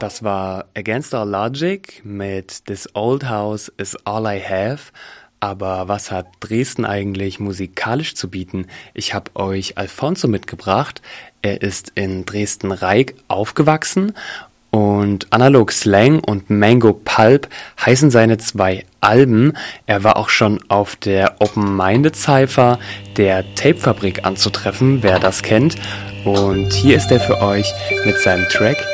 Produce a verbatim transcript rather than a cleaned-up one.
Das war Against All Logic mit This Old House is All I Have. Aber was hat Dresden eigentlich musikalisch zu bieten? Ich habe euch Alfonso mitgebracht. Er ist in Dresden-Reik aufgewachsen und Analog Slang und Mango Pulp heißen seine zwei Alben. Er war auch schon auf der Open-Minded Cypher der Tapefabrik anzutreffen, wer das kennt. Und hier ist er für euch mit seinem Track